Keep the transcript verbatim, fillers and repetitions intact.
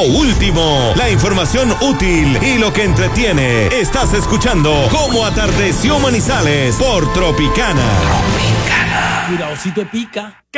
último, la información útil y lo que entretiene. Estás escuchando Cómo Atardeció Manizales por Tropicana. Tropicana. Cuidado si te pica.